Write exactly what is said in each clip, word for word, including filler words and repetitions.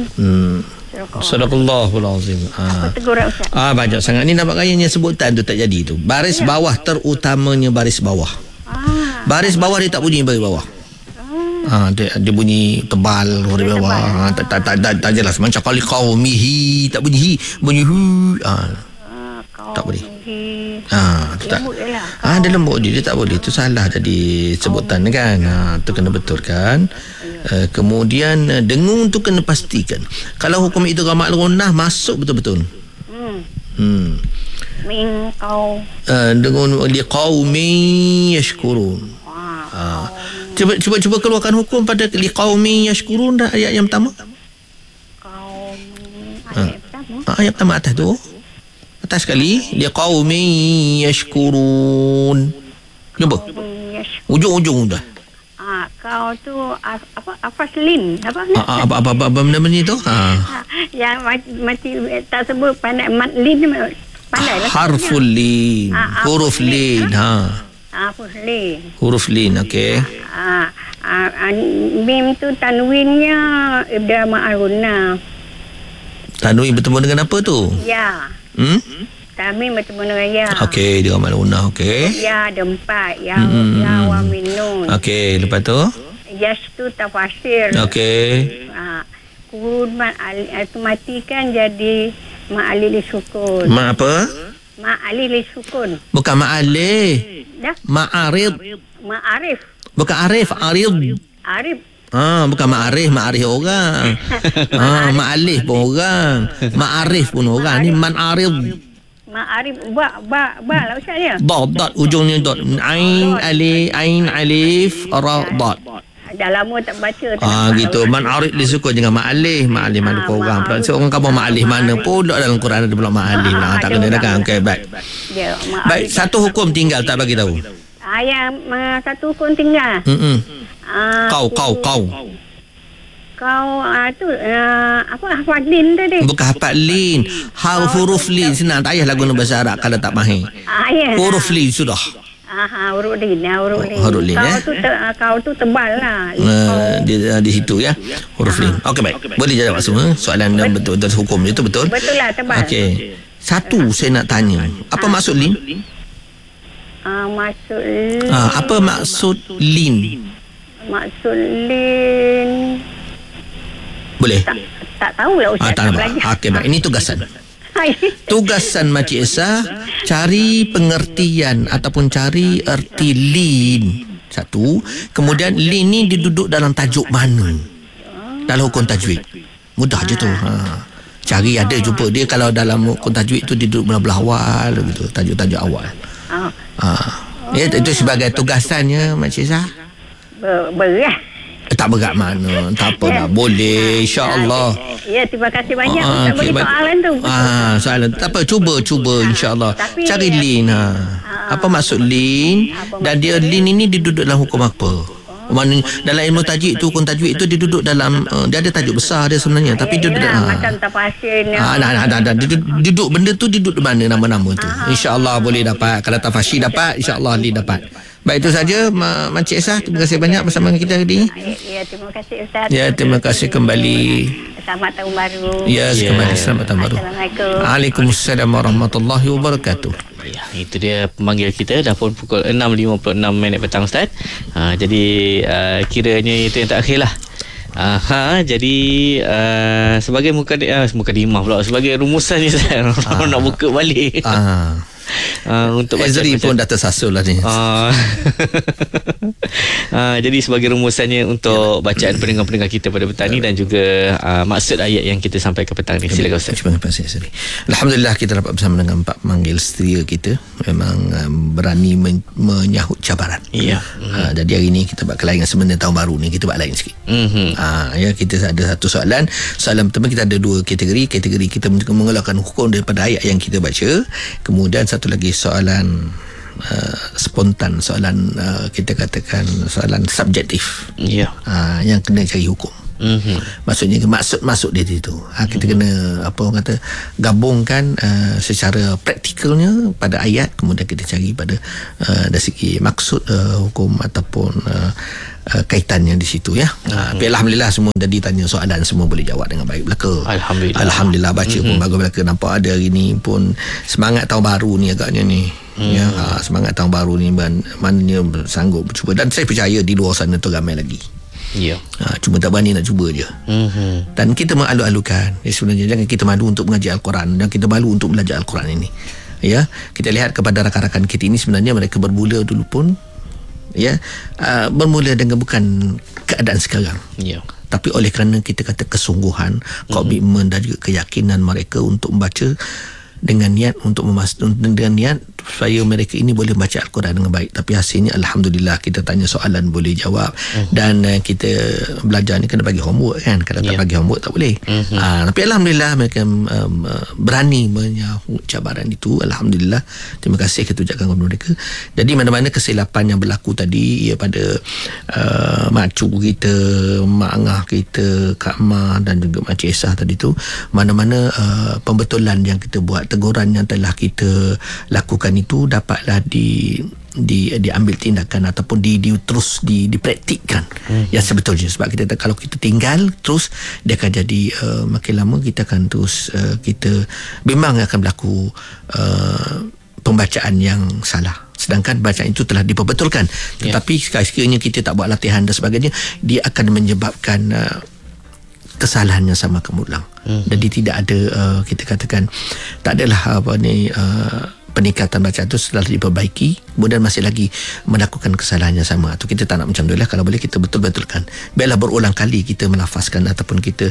Hmm. Sadaqallahul azim. Apa teguran Ustaz? Ah, banyak sangat ni nampak kayanya sebutan tu tak jadi tu. Baris ya. Bawah terutamanya baris bawah. Ah. Baris bawah dia tak bunyi baris bawah. Ah, dia, dia bunyi tebal dari bawah. Ah, tak tak tak tak, tak jelas macam kali qaumihi tak bunyi hi, bunyi hu. Ah. Tak boleh. Ha, tu tak. Ah, dia lembut dia, dia tak boleh. Itu salah tadi sebutan kan. Ha, tu kena betulkan. Uh, kemudian uh, dengung tu kena pastikan. Kalau hukum itu ramak lunah masuk betul-betul. Hmm. Hmm. Min kau. Uh, dengung li qaumi yashkurun. Ha. Cuba cuba cuba keluarkan hukum pada li qaumi yashkurun dah ayat yang pertama. Qaum ayat pertama. Ha, ayat pertama atas tu. Atas sekali li qaumi yashkurun. Cuba. Ujung-ujung dah. Ah, kau tu apa apa selin apa ni? Ah, apa apa apa benda ni tu? Ha. Yang mati tak sebut pandai mat lin pandai lah. Harful lin, ah, huruf lin, ha. Ah, huruf lin. Huruf lin, okey. Ah, ah, ah, mim tu tanwinnya ibda ma'aruna. Tanwin bertemu dengan apa tu? Ya. Hmm? Tanwin bertemu dengan ya. Okey, dia ramal unah, okey. Ya, ada empat. Ya, hmm. ya wa minun. Okey, lepas tu? Yas tu tafasir. Okey. Ha, kurun mat ali itu matikan jadi ma'alil sukun. Ma apa? Ma'alil sukun. Bukan ma'alih. Dah? Ma'arif. Ma'arif. Bukan arif, arid. Arif. Ah, bukan ma'arif, ma'arif orang. Ah, ma'alih pun orang. Ma'arif pun orang. Ni man arid. Ma'arif ba ba ba lah Ustaz dia. Dot dot ujungnya dot. Ain alif, ain alif, ra dot. Dah lama tak baca tak. Ah gitu. Man arif disukun dengan ma'alih, ma'alih mana pun orang. Pula seorang kamu ma'alih mana pun dalam Quran ada pula ma'alih lah. Tak kena dah kan. Okey, baik. Baik, satu hukum tinggal tak bagi tahu. Ayat satu hukum tinggal. Hmm. Kau kau kau. Kau uh, tu uh, apa hafal lin tadi? Bukan hafal lin, hal huruf lin senang tak payah lagu bahasa Arab kalau tak mahir. Ah, ya. Huruf lin sudah. Ah, huruf lin, huruf lin. Huruf lin kau eh. tu te, kau tu tebal lah. Uh, di, di situ ya. Huruf lin. Okey baik. Boleh jawab semua soalan yang betul-betul hukum itu betul. Betul lah tebal. Okey. Satu saya nak tanya. Apa ah. maksud lin? Ah, maksud lin. Ah, apa maksud lin? Maksud lin. Boleh? Tak, tak tahulah Ustaz. Ah, tak apa. Okey, baik. Ini tugasan. Tugasan Makcik Esa, cari pengertian ataupun cari erti lin. Satu. Kemudian lin ni diduduk dalam tajuk mana? Dalam hukum tajwid. Mudah je tu. Ha. Cari ada jumpa dia kalau dalam hukum tajwid tu diduduk belah-belah awal gitu, tajuk-tajuk awal. Ha. Ya, itu sebagai tugasannya Makcik Esa. Ber- berat. Tak berat mana. Tak apa dah. Boleh. InsyaAllah. Ya, terima kasih banyak ah, untuk okay, bagi soalan tu. Ah, soalan. Tak apa. Cuba, cuba insyaAllah. Tapi, cari lin. Ha. Apa maksud lin? Dan dia lin ini diduduk dalam hukum apa? Mana, dalam ilmu tajwid tu, hukum tajwid tu dia duduk dalam, uh, dia ada tajuk besar dia sebenarnya. Tapi dia duduk. Ha. Macam tafasir. Ah, nah, nah, nah, nah. Duduk, duduk benda tu duduk di mana nama-nama tu. InsyaAllah boleh dapat. Kalau tafasir dapat, insyaAllah lin dapat. Baik, itu saja Makcik Esa. Terima kasih banyak bersama kita hari ini. Ya, terima kasih Ustaz. Ya, terima kasih kembali. Selamat tahun baru. Ya, kembali selamat tahun baru. Assalamualaikum. Waalaikumsalam warahmatullahi wabarakatuh. Ya, itu dia pemanggil kita dah pun pukul enam lima puluh enam minit petang Ustaz. Ha, jadi uh, kiranya itu yang terakhir lah. Uh, ha, jadi uh, sebagai mukadimah uh, mukadimah pula sebagai rumusan ni saya ah. nak buka balik. Ah. Uh, untuk Ezri pun dah tersasul lah ni. Uh, uh, jadi sebagai rumusannya untuk bacaan pendengar-pendengar kita pada petang ni dan juga uh, maksud ayat yang kita sampaikan petang ni. Silakan Ustaz. Terima kasih Ezri. Alhamdulillah kita dapat bersama dengan empat pemanggil setia kita. Memang um, berani men- menyahut cabaran. Ya. Uh, jadi hari ni kita buat kelaingan sebenarnya tahun baru ni kita buat lain sikit. Mm-hmm. Uh, ya, kita ada satu soalan. Soalan pertama kita ada dua kategori. Kategori kita mengeluarkan hukum daripada ayat yang kita baca. Kemudian satu lagi soalan uh, spontan, soalan uh, kita katakan soalan subjektif. Ya. Uh, yang kena cari hukum. Mm-hmm. Maksudnya maksud-maksud dia itu ha, kita mm-hmm. kena apa orang kata gabungkan uh, secara praktikalnya pada ayat, kemudian kita cari pada uh, dari segi maksud uh, hukum ataupun uh, uh, kaitannya di situ ya. Mm-hmm. Uh, Alhamdulillah semua tadi tanya soalan semua boleh jawab dengan baik belaka. Alhamdulillah. Alhamdulillah baca mm-hmm. pun bagus belaka. Nampak ada hari ni pun semangat tahun baru ni agaknya ni. Hmm. Ya, ha, semangat tahun baru ni man, mananya sanggup cuba, dan saya percaya di luar sana tu ramai lagi. Ya. Ha, cuma tak berani nak cuba je. Hmm. Dan kita mengalu-alukan ya, sebenarnya jangan kita malu untuk mengajar Al-Quran dan kita malu untuk belajar Al-Quran ini. Ya, kita lihat kepada rakan-rakan kita ini sebenarnya mereka bermula dulu pun ya uh, bermula dengan bukan keadaan sekarang. Ya. Tapi oleh kerana kita kata kesungguhan, komitmen dan juga keyakinan mereka untuk membaca dengan niat untuk memastikan dengan niat supaya mereka ini boleh baca Al-Quran dengan baik. Tapi hasilnya Alhamdulillah kita tanya soalan boleh jawab. Uh-huh. Dan uh, kita belajar ni kena bagi homework kan. Kalau yeah. tak bagi homework tak boleh. Uh-huh. uh, Tapi Alhamdulillah mereka um, uh, berani menyahut cabaran itu. Alhamdulillah. Terima kasih kita ucapkan kepada mereka. Jadi mana-mana kesilapan yang berlaku tadi ya, pada uh, makcik kita, mak angah kita, Kak Ma dan juga Makcik Esah tadi tu, mana-mana uh, pembetulan yang kita buat, teguran yang telah kita lakukan itu dapatlah di di diambil tindakan ataupun di, di terus di dipraktikkan hmm. yang sebetulnya. Sebab kita kalau kita tinggal terus dia akan jadi uh, makin lama kita akan terus uh, kita memang akan berlaku uh, pembacaan yang salah, sedangkan bacaan itu telah diperbetulkan. Tetapi yeah. sekiranya kita tak buat latihan dan sebagainya, dia akan menyebabkan uh, kesalahan yang sama kemudian. Hmm. Jadi tidak ada uh, kita katakan tak adalah apa ni uh, peningkatan bacaan itu setelah diperbaiki kemudian masih lagi melakukan kesalahan yang sama. Atau kita tak nak macam tu lah. Kalau boleh kita betul-betulkan. Biarlah berulang kali kita melafazkan ataupun kita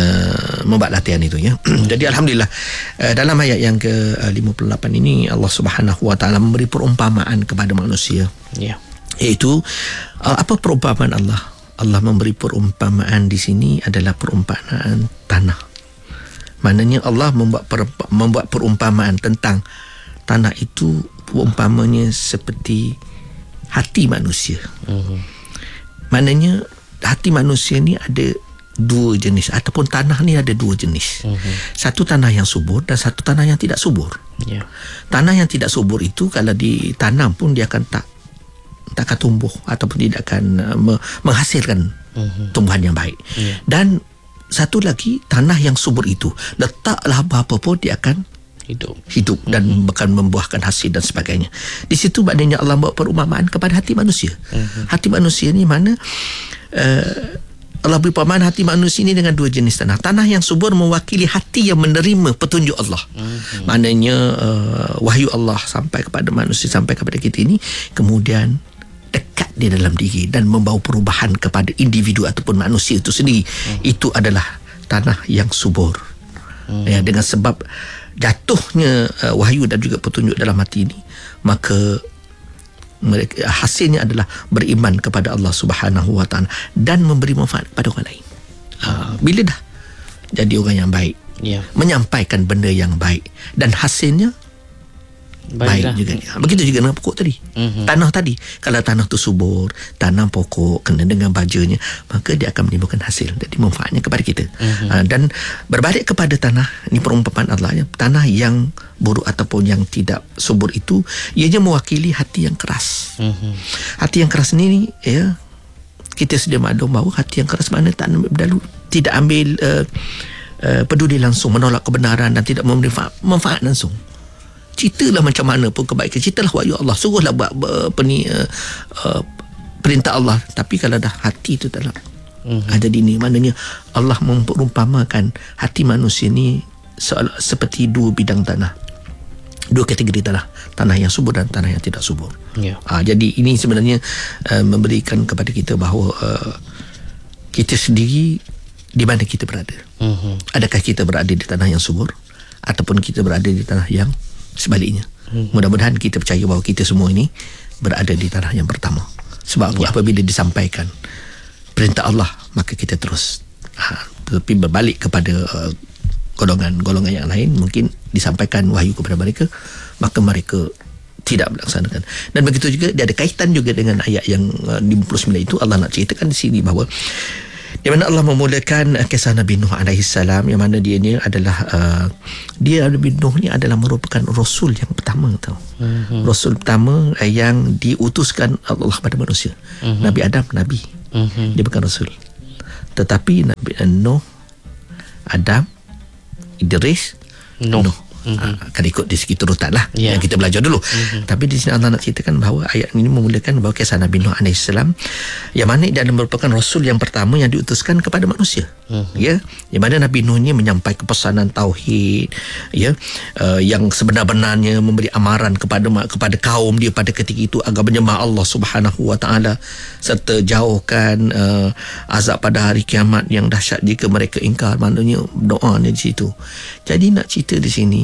uh, membuat latihan itu ya. Jadi Alhamdulillah uh, dalam ayat yang ke lima puluh lapan ini Allah Subhanahu Wa Taala memberi perumpamaan kepada manusia. Ya. Iaitu uh, apa perumpamaan Allah? Allah memberi perumpamaan di sini adalah perumpamaan tanah. Maknanya Allah membuat per, membuat perumpamaan tentang tanah itu umpamanya seperti hati manusia. Uh-huh. Maknanya hati manusia ni ada dua jenis ataupun tanah ni ada dua jenis. Uh-huh. Satu tanah yang subur dan satu tanah yang tidak subur. Yeah. Tanah yang tidak subur itu kalau ditanam pun dia akan tak tak akan tumbuh ataupun tidak akan uh, menghasilkan uh-huh. tumbuhan yang baik. Yeah. Dan satu lagi tanah yang subur itu letaklah apa-apa pun dia akan hidup hidup dan uh-huh. akan membuahkan hasil dan sebagainya. Di situ maknanya Allah buat perumpamaan kepada hati manusia. Uh-huh. Hati manusia ni mana uh, Allah beri perumpamaan hati manusia ini dengan dua jenis tanah. Tanah yang subur mewakili hati yang menerima petunjuk Allah. Uh-huh. Maknanya uh, wahyu Allah sampai kepada manusia, sampai kepada kita ini, kemudian dekat di dalam diri dan membawa perubahan kepada individu ataupun manusia itu sendiri. Uh-huh. Itu adalah tanah yang subur. Uh-huh. Ya, dengan sebab jatuhnya uh, wahyu dan juga petunjuk dalam hati ini, maka mereka, hasilnya adalah beriman kepada Allah Subhanahu Wa Taala dan memberi manfaat kepada orang lain. Uh, bila dah jadi orang yang baik, yeah. menyampaikan benda yang baik dan hasilnya baik, baik juga. Begitu juga dengan pokok tadi. Mm-hmm. Tanah tadi, kalau tanah tu subur, tanam pokok kena dengan bajanya, maka dia akan menimbulkan hasil. Jadi manfaatnya kepada kita. Mm-hmm. Uh, dan berbalik kepada tanah, ini perumpamaan Allah ya, tanah yang buruk ataupun yang tidak subur itu, ianya mewakili hati yang keras. Mm-hmm. Hati yang keras ni ya, kita sedia maklum bahawa hati yang keras mana tak ambil, tidak ambil uh, uh, peduli langsung, menolak kebenaran dan tidak memberi manfaat, manfaat langsung. Ceritalah macam mana pun kebaikan, ceritalah wahyu Allah, suruhlah buat apa ni uh, uh, perintah Allah, tapi kalau dah hati itu tak nak. Uh-huh. Jadi ni maknanya Allah memperumpamakan hati manusia ni se- seperti dua bidang tanah, dua kategori tanah, tanah yang subur dan tanah yang tidak subur. Yeah. Uh, jadi ini sebenarnya uh, memberikan kepada kita bahawa uh, kita sendiri di mana kita berada. Uh-huh. Adakah kita berada di tanah yang subur ataupun kita berada di tanah yang sebaliknya. Hmm. Mudah-mudahan kita percaya bahawa kita semua ini berada di tanah yang pertama. Sebab ya. apabila disampaikan perintah Allah, maka kita terus. Ha, tetapi berbalik kepada uh, golongan-golongan yang lain, mungkin disampaikan wahyu kepada mereka, maka mereka tidak melaksanakan. Dan begitu juga dia ada kaitan juga dengan ayat yang uh, lima puluh sembilan itu. Allah nak ceritakan di sini bahawa Di mana Allah memulakan uh, kisah Nabi Nuh alaihi salam, yang mana dia ni adalah uh, dia Nabi Nuh ni adalah merupakan rasul yang pertama tau. Mm-hmm. Rasul pertama uh, yang diutuskan Allah pada manusia. Mm-hmm. Nabi Adam nabi. Mm-hmm. Dia bukan rasul. Tetapi Nabi uh, Nuh, Adam, Idris, Nuh, Nuh. Mm-hmm. akan ikut di segi turutan lah yeah. yang kita belajar dulu. Mm-hmm. Tapi di sini Allah nak ceritakan bahawa ayat ini memulakan bahawa kisah Nabi Nuh alaihi salam, yang mana dia merupakan rasul yang pertama yang diutuskan kepada manusia. Mm-hmm. Ya, yang mana Nabi Nuh ni menyampaikan pesanan tauhid, ya, uh, yang sebenar-benarnya memberi amaran kepada kepada kaum dia pada ketika itu agar menyembah Allah Subhanahu wa taala serta jauhkan uh, azab pada hari kiamat yang dahsyat jika mereka ingkar. Maknanya doa ni di situ. Jadi nak cerita di sini,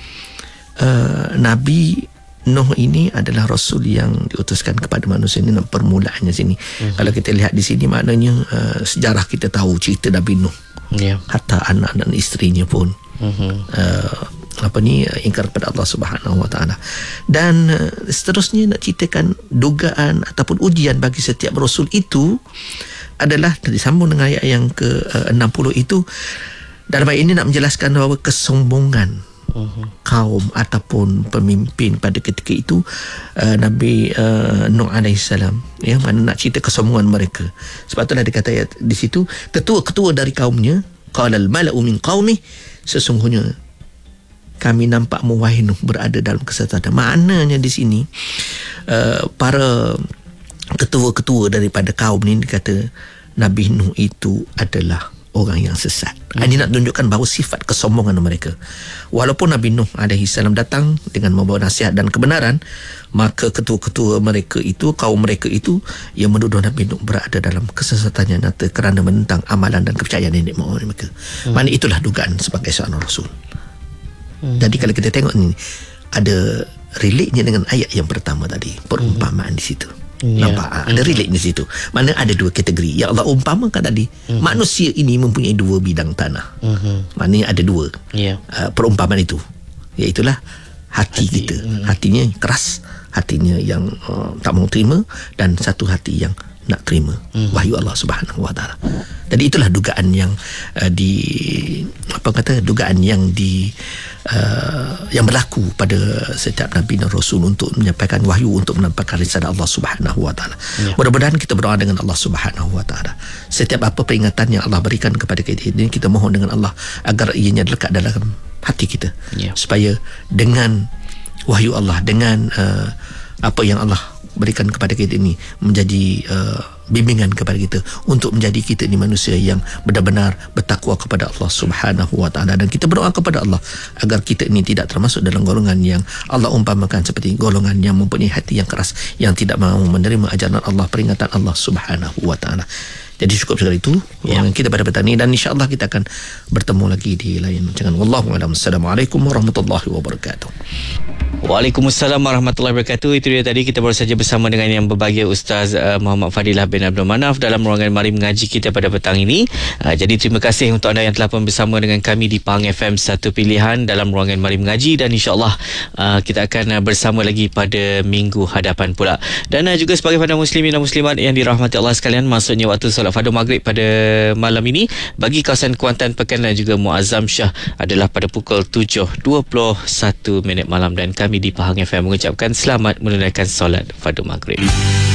Uh, Nabi Nuh ini adalah rasul yang diutuskan kepada manusia. Ini permulaannya sini. Uh-huh. Kalau kita lihat di sini, maknanya uh, sejarah kita tahu cerita Nabi Nuh. Yeah. Hatta anak dan isterinya pun uh-huh. uh, apa ni ingkar kepada Allah Subhanahu wa taala. Dan uh, seterusnya nak ceritakan dugaan ataupun ujian bagi setiap rasul itu adalah disambung dengan ayat yang ke uh, enam puluh itu. Dalam ayat ini nak menjelaskan bahawa kesombongan Uh-huh. kaum ataupun pemimpin pada ketika itu uh, Nabi uh, Nuh alaihi salam, ya, mana nak cerita kesombongan mereka. Sebab itulah dia kata di situ, ketua-ketua dari kaumnya, qalal mala'u min qaumi, sesungguhnya kami nampak wahai Nuh berada dalam kesesatan. Maknanya di sini uh, para ketua-ketua daripada kaum ni dikata Nabi Nuh itu adalah orang yang sesat. Hmm. Ini nak tunjukkan bahawa sifat kesombongan mereka. Walaupun Nabi Nuh alaihi salam datang dengan membawa nasihat dan kebenaran, maka ketua-ketua mereka itu, kaum mereka itu, yang menuduh Nabi Nuh berada dalam kesesatan yang nyata kerana menentang amalan dan kepercayaan nenek moyang mereka. Hmm. Mana itulah dugaan sebagai seorang rasul. Hmm. Jadi kalau kita tengok ni, ada relate-nya dengan ayat yang pertama tadi, perumpamaan hmm. di situ. Yeah. Nampak ada mm-hmm. relate di situ. Mana ada dua kategori yang Allah umpamakan tadi. Mm-hmm. Manusia ini mempunyai dua bidang tanah. Mm-hmm. Maknanya ada dua yeah. uh, perumpamaan itu. Iaitulah hati, hati. kita. Mm-hmm. Hatinya keras, hatinya yang uh, tak mau terima, dan satu hati yang nak terima mm-hmm. wahyu Allah Subhanahu wa taala. Jadi itulah dugaan yang uh, di apa kata dugaan yang di uh, yang berlaku pada setiap nabi dan rasul untuk menyampaikan wahyu, untuk menampakkan risalah Allah Subhanahu wa taala. Ya. Mudah-mudahan kita berdoa dengan Allah Subhanahu wa taala. Setiap apa peringatan yang Allah berikan kepada kita ini, kita mohon dengan Allah agar ianya lekat dalam hati kita. Ya. Supaya dengan wahyu Allah, dengan uh, apa yang Allah berikan kepada kita ini menjadi uh, bimbingan kepada kita untuk menjadi kita ni manusia yang benar-benar bertakwa kepada Allah Subhanahu wa taala. Dan kita berdoa kepada Allah agar kita ini tidak termasuk dalam golongan yang Allah umpamakan seperti golongan yang mempunyai hati yang keras, yang tidak mahu menerima ajaran Allah, peringatan Allah Subhanahu wa taala. Jadi cukup sekali itu ya. Kita pada petang ini, dan insya-Allah kita akan bertemu lagi di lain rancangan. Wallahu a'lam. Assalamualaikum warahmatullahi wabarakatuh. Waalaikumsalam warahmatullahi wabarakatuh. Itu dia tadi, kita baru saja bersama dengan yang berbahagia Ustaz uh, Muhammad Fadilah bin Abdul Manaf dalam ruangan Mari Mengaji kita pada petang ini. Uh, jadi terima kasih untuk anda yang telah pun bersama dengan kami di Pahang F M Satu Pilihan dalam ruangan Mari Mengaji, dan insya-Allah uh, kita akan uh, bersama lagi pada minggu hadapan pula. Dan uh, juga sebagai pada muslimin dan muslimat yang dirahmati Allah sekalian, maksudnya waktu solat fardu maghrib pada malam ini bagi kawasan Kuantan, Pekan dan juga Muazzam Shah adalah pada pukul tujuh dua puluh satu minit malam, dan kami di Pahang F M mengucapkan selamat menunaikan solat fardu maghrib.